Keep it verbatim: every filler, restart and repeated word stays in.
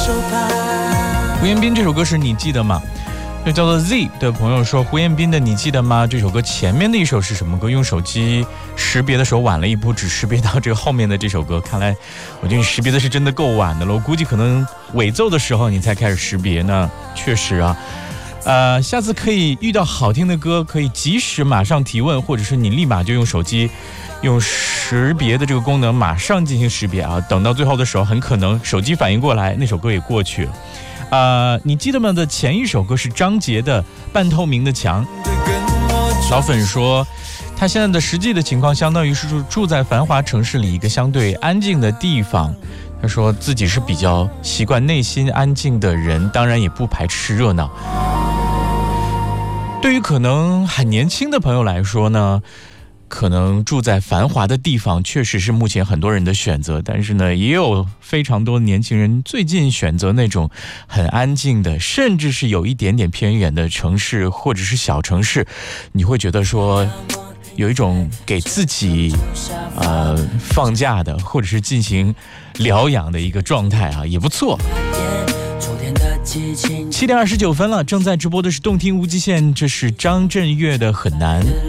胡彦斌这首歌是你记得吗？这叫做 Z 的朋友说，胡彦斌的你记得吗？这首歌前面的一首是什么歌？用手机识别的时候晚了一步，只识别到这个后面的这首歌。看来我觉得你识别的是真的够晚的了，我估计可能尾奏的时候你才开始识别呢。确实啊，呃，下次可以遇到好听的歌，可以及时马上提问，或者是你立马就用手机用识别的这个功能马上进行识别啊。等到最后的时候，很可能手机反应过来，那首歌也过去了。呃，你记得吗？的前一首歌是张杰的《半透明的墙》。老粉说，他现在的实际的情况相当于是住住在繁华城市里一个相对安静的地方。他说自己是比较习惯内心安静的人，当然也不排斥热闹。对于可能很年轻的朋友来说呢，可能住在繁华的地方确实是目前很多人的选择，但是呢，也有非常多年轻人最近选择那种很安静的，甚至是有一点点偏远的城市或者是小城市，你会觉得说有一种给自己呃放假的或者是进行疗养的一个状态啊，也不错。七点二十九分了，正在直播的是动听无极限，这是张震岳的很难。